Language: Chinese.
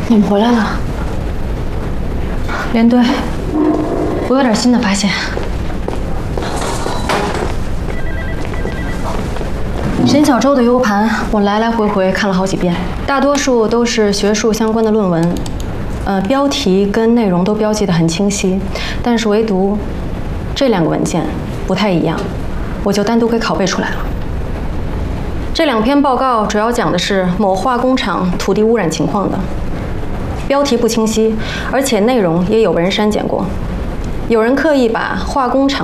你们回来了，连队，我有点新的发现。沈小舟的 U 盘，我来来回回看了好几遍，大多数都是学术相关的论文，标题跟内容都标记得很清晰，但是唯独这2个文件不太一样，我就单独给拷贝出来了。这2篇报告主要讲的是某化工厂土地污染情况的。 标题不清晰，而且内容也有人删减过。有人刻意把化工厂